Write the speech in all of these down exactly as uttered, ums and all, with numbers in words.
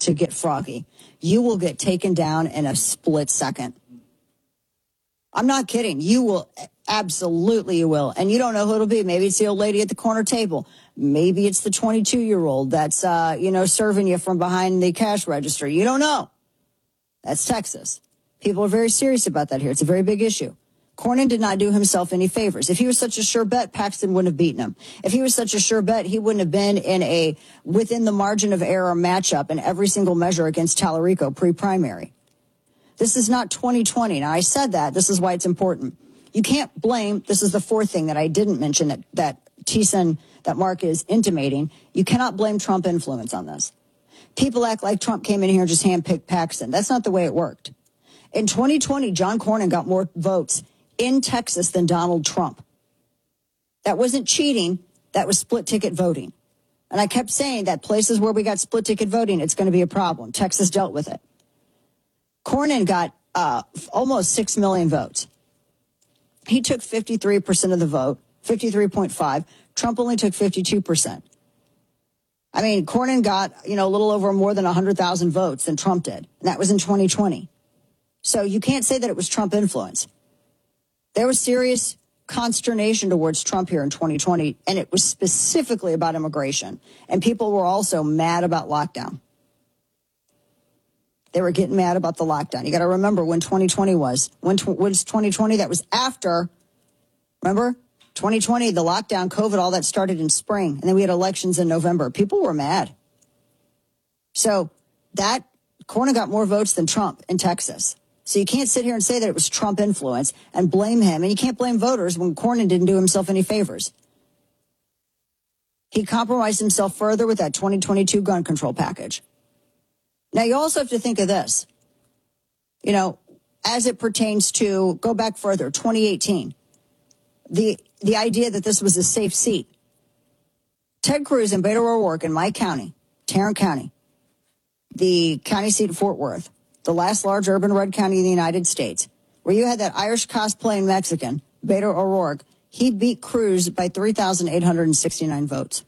to get froggy. You will get taken down in a split second. I'm not kidding. You will, absolutely you will. And you don't know who it'll be. Maybe it's the old lady at the corner table. Maybe it's the twenty-two-year-old that's, uh, you know, serving you from behind the cash register. You don't know. That's Texas. People are very serious about that here. It's a very big issue. Cornyn did not do himself any favors. If he was such a sure bet, Paxton wouldn't have beaten him. If he was such a sure bet, he wouldn't have been in a within the margin of error matchup in every single measure against Tallarico pre-primary. This is not twenty twenty. Now, I said that. This is why it's important. You can't blame, this is the fourth thing that I didn't mention that, that Thiessen, that Mark is intimating. You cannot blame Trump influence on this. People act like Trump came in here and just handpicked Paxton. That's not the way it worked. In twenty twenty, John Cornyn got more votes in Texas than Donald Trump. That wasn't cheating. That was split ticket voting. And I kept saying that places where we got split ticket voting, it's going to be a problem. Texas dealt with it. Cornyn got uh, almost six million votes. He took fifty-three percent of the vote, fifty-three point five. Trump only took fifty-two percent. I mean, Cornyn got, you know, a little over more than one hundred thousand votes than Trump did. And that was in twenty twenty. So you can't say that it was Trump influence. There was serious consternation towards Trump here in twenty twenty, and it was specifically about immigration. And people were also mad about lockdown. They were getting mad about the lockdown. You got to remember when twenty twenty was. When tw- was twenty twenty? That was after, remember? twenty twenty, the lockdown, COVID, all that started in spring. And then we had elections in November. People were mad. So that, Cornyn got more votes than Trump in Texas. So you can't sit here and say that it was Trump influence and blame him. And you can't blame voters when Cornyn didn't do himself any favors. He compromised himself further with that twenty twenty-two gun control package. Now, you also have to think of this. You know, as it pertains to, go back further, twenty eighteen, the the idea that this was a safe seat. Ted Cruz and Beto O'Rourke in my county, Tarrant County, the county seat of Fort Worth, the last large urban red county in the United States, where you had that Irish cosplaying Mexican, Beto O'Rourke, he beat Cruz by three thousand eight hundred sixty-nine votes.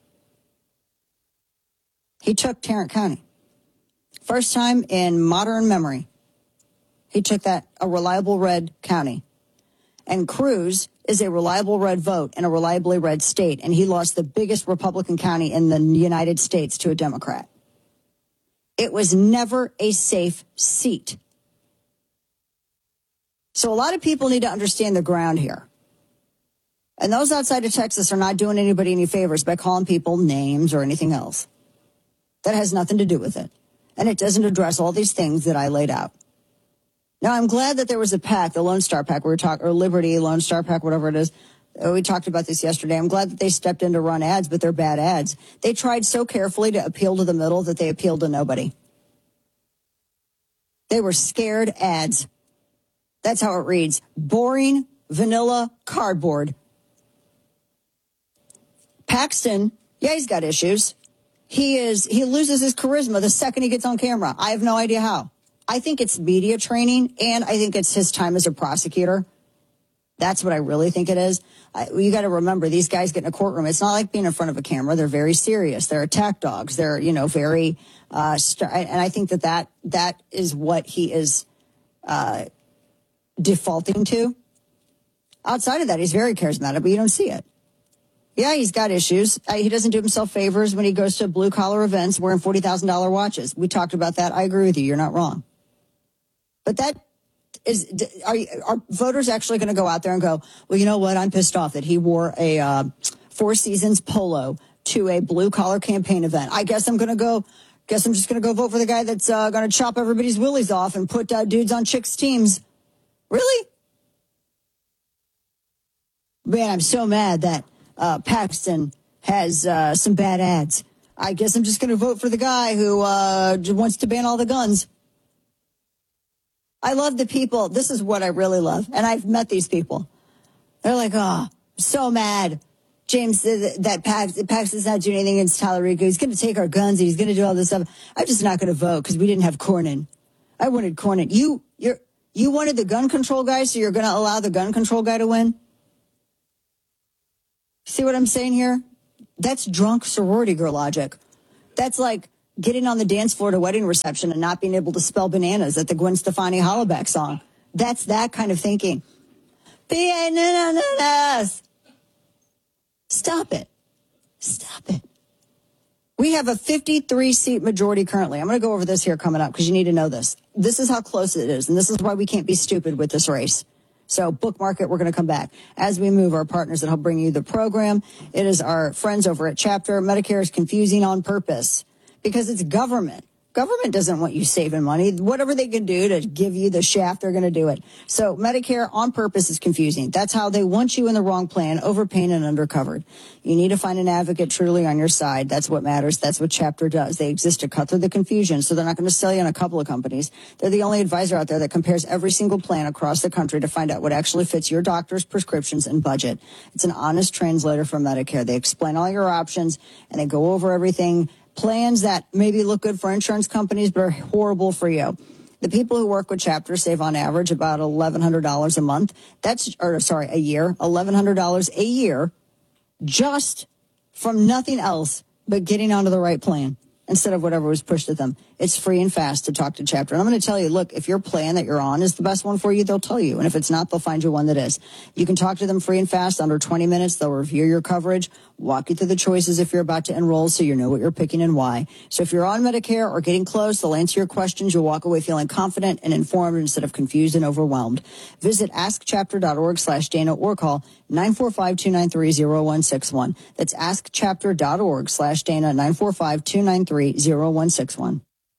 He took Tarrant County. First time in modern memory, he took that, a reliable red county. And Cruz is a reliable red vote in a reliably red state, and he lost the biggest Republican county in the United States to a Democrat. It was never a safe seat. So a lot of people need to understand the ground here. And those outside of Texas are not doing anybody any favors by calling people names or anything else. That has nothing to do with it. And it doesn't address all these things that I laid out. Now, I'm glad that there was a PAC, the Lone Star PAC, we were talking, or Liberty, Lone Star PAC, whatever it is. We talked about this yesterday. I'm glad that they stepped in to run ads, but they're bad ads. They tried so carefully to appeal to the middle that they appealed to nobody. They were scared ads. That's how it reads. Boring, vanilla, cardboard. Paxton, yeah, he's got issues. He is, he loses his charisma the second he gets on camera. I have no idea how. I think it's media training, and I think it's his time as a prosecutor. That's what I really think it is. I, you got to remember, these guys get in a courtroom. It's not like being in front of a camera. They're very serious. They're attack dogs. They're, you know, very, uh, st- and I think that that, that is what he is, uh, defaulting to. Outside of that, he's very charismatic, but you don't see it. Yeah, he's got issues. Uh, he doesn't do himself favors when he goes to blue-collar events wearing forty thousand dollars watches. We talked about that. I agree with you. You're not wrong. But that is, are, are voters actually going to go out there and go, well, you know what? I'm pissed off that he wore a uh, Four Seasons polo to a blue-collar campaign event. I guess I'm going to go, guess I'm just going to go vote for the guy that's uh, going to chop everybody's willies off and put uh, dudes on chicks' teams. Really? Man, I'm so mad that Uh, Paxton has uh, some bad ads. I guess I'm just going to vote for the guy who uh, wants to ban all the guns. I love the people. This is what I really love. And I've met these people. They're like, oh, I'm so mad. James, that Pax, Paxton's not doing anything against Tallarico. He's going to take our guns. And he's going to do all this stuff. I'm just not going to vote because we didn't have Cornyn. I wanted Cornyn. You, you're, you wanted the gun control guy, so you're going to allow the gun control guy to win? See what I'm saying here? That's drunk sorority girl logic. That's like getting on the dance floor at a wedding reception and not being able to spell bananas at the Gwen Stefani Hollaback song. That's that kind of thinking. B-A-N-A-N-A-S. Stop it. Stop it. We have a fifty-three seat majority currently. I'm going to go over this here coming up because you need to know this. This is how close it is, and this is why we can't be stupid with this race. So bookmark it. We're going to come back. As we move, our partners that help bring you the program, it is our friends over at Chapter. Medicare is confusing on purpose because it's government. Government doesn't want you saving money. Whatever they can do to give you the shaft, they're going to do it. So Medicare on purpose is confusing. That's how they want you in the wrong plan, overpaying and undercovered. You need to find an advocate truly on your side. That's what matters. That's what Chapter does. They exist to cut through the confusion, so they're not going to sell you on a couple of companies. They're the only advisor out there that compares every single plan across the country to find out what actually fits your doctor's prescriptions and budget. It's an honest translator from Medicare. They explain all your options, and they go over everything. Plans that maybe look good for insurance companies but are horrible for you. The people who work with Chapter save on average about eleven hundred dollars a month. That's, or sorry, a year, eleven hundred dollars a year just from nothing else but getting onto the right plan instead of whatever was pushed at them. It's free and fast to talk to Chapter. And I'm going to tell you, look, if your plan that you're on is the best one for you, they'll tell you. And if it's not, they'll find you one that is. You can talk to them free and fast, under twenty minutes. They'll review your coverage, walk you through the choices if you're about to enroll so you know what you're picking and why. So if you're on Medicare or getting close, they'll answer your questions. You'll walk away feeling confident and informed instead of confused and overwhelmed. Visit askchapter.org slash Dana or call nine four five, two nine three, zero one six one. That's askchapter.org slash Dana, nine four five, two nine three, zero one six one.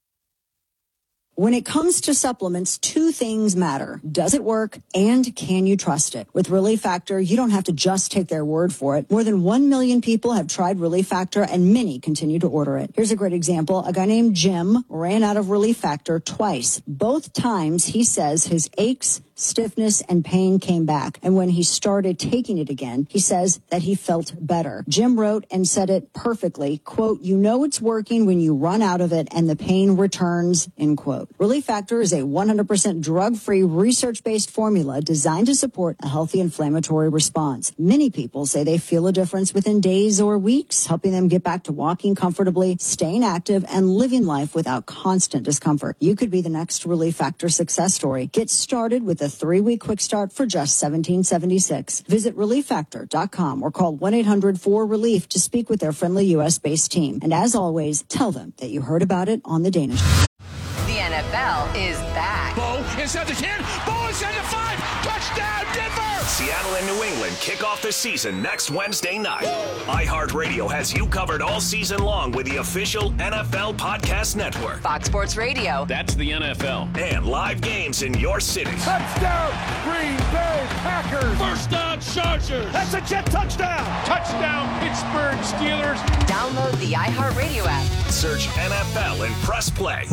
When it comes to supplements, two things matter. Does it work and can you trust it? With Relief Factor, you don't have to just take their word for it. More than one million people have tried Relief Factor and many continue to order it. Here's a great example. A guy named Jim ran out of Relief Factor twice. Both times he says his aches, stiffness, and pain came back. And when he started taking it again, he says that he felt better. Jim wrote and said it perfectly, quote, "You know it's working when you run out of it and the pain returns," end quote. Relief Factor is a one hundred percent drug-free, research-based formula designed to support a healthy inflammatory response. Many people say they feel a difference within days or weeks, helping them get back to walking comfortably, staying active, and living life without constant discomfort. You could be the next Relief Factor success story. Get started with a three-week quick start for just seventeen seventy-six. Visit relief factor dot com or call one eight hundred four relief to speak with their friendly U S-based team. And as always, tell them that you heard about it on The Dana Show. The N F L is back. Bo inside the ten. Bo inside the five. Touchdown, Denver! Seattle and New England kick off the season next Wednesday night. iHeartRadio has you covered all season long with the official N F L Podcast Network. Fox Sports Radio. That's the N F L. And live games in your city. Touchdown, Green Bay Packers. First down, Chargers. That's a Jet touchdown. Touchdown, Pittsburgh Steelers. Download the iHeartRadio app. Search N F L and press play.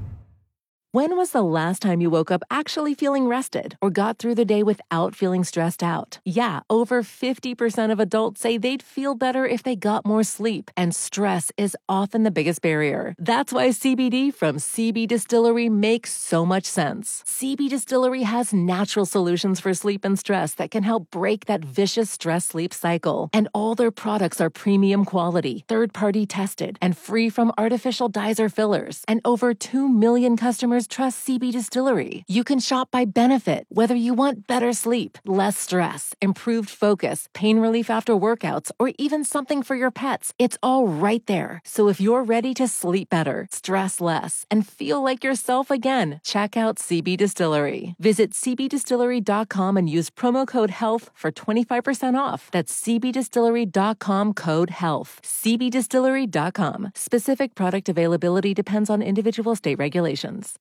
When was the last time you woke up actually feeling rested or got through the day without feeling stressed out? Yeah, over fifty percent of adults say they'd feel better if they got more sleep, and stress is often the biggest barrier. That's why C B D from C B Distillery makes so much sense. C B Distillery has natural solutions for sleep and stress that can help break that vicious stress-sleep cycle. And all their products are premium quality, third-party tested, and free from artificial dyes or fillers. And over two million customers trust C B Distillery. You can shop by benefit, whether you want better sleep, less stress, improved focus, pain relief after workouts, or even something for your pets. It's all right there. So if you're ready to sleep better, stress less, and feel like yourself again, check out C B Distillery. Visit c b distillery dot com and use promo code HEALTH for twenty-five percent off. That's c b distillery dot com, code HEALTH. c b distillery dot com. Specific product availability depends on individual state regulations.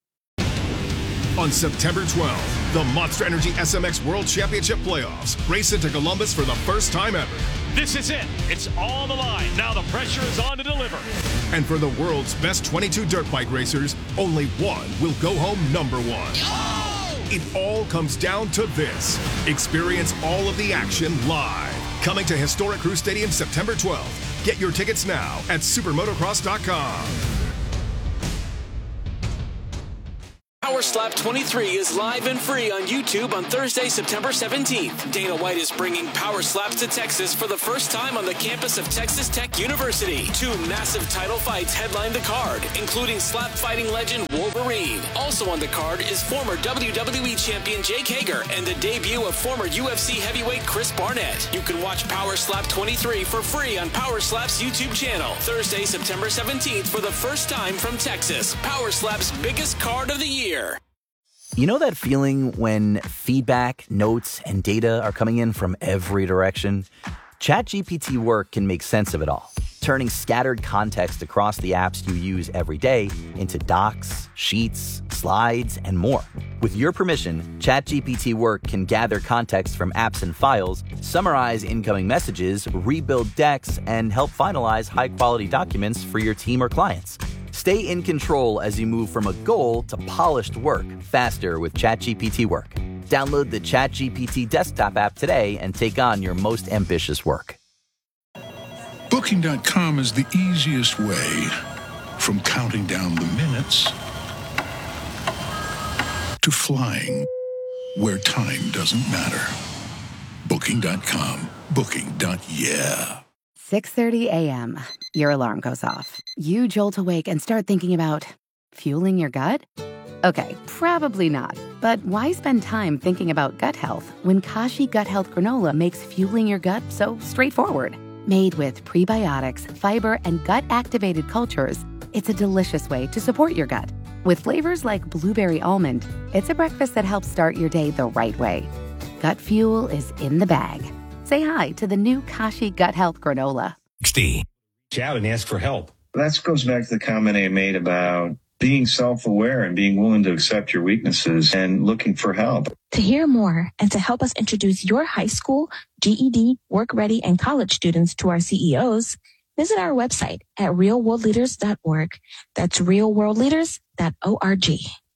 On September twelfth, the Monster Energy S M X World Championship Playoffs race into Columbus for the first time ever. This is it. It's all on the line. Now the pressure is on to deliver. And for the world's best twenty-two dirt bike racers, only one will go home number one. Oh! It all comes down to this. Experience all of the action live. Coming to Historic Crew Stadium September twelfth. Get your tickets now at supermotocross dot com. Power Slap twenty-three is live and free on YouTube on Thursday, September seventeenth. Dana White is bringing Power Slaps to Texas for the first time on the campus of Texas Tech University. Two massive title fights headline the card, including slap fighting legend Wolverine. Also on the card is former W W E champion Jake Hager and the debut of former U F C heavyweight Chris Barnett. You can watch Power Slap twenty-three for free on Power Slap's YouTube channel. Thursday, September seventeenth for the first time from Texas. Power Slap's biggest card of the year. You know that feeling when feedback, notes, and data are coming in from every direction? ChatGPT Work can make sense of it all, turning scattered context across the apps you use every day into docs, sheets, slides, and more. With your permission, ChatGPT Work can gather context from apps and files, summarize incoming messages, rebuild decks, and help finalize high-quality documents for your team or clients. Stay in control as you move from a goal to polished work faster with ChatGPT Work. Download the ChatGPT desktop app today and take on your most ambitious work. Booking dot com is the easiest way from counting down the minutes to flying where time doesn't matter. Booking dot com. Booking. Yeah. six thirty a.m. Your alarm goes off. You jolt awake and start thinking about fueling your gut? Okay, probably not. But why spend time thinking about gut health when Kashi Gut Health Granola makes fueling your gut so straightforward? Made with prebiotics, fiber, and gut-activated cultures, it's a delicious way to support your gut. With flavors like blueberry almond, it's a breakfast that helps start your day the right way. Gut fuel is in the bag. Say hi to the new Kashi Gut Health Granola. Reach out and ask for help. That goes back to the comment I made about being self-aware and being willing to accept your weaknesses and looking for help. To hear more and to help us introduce your high school, G E D, work ready, and college students to our C E Os, visit our website at real world leaders dot org. That's real world leaders dot org.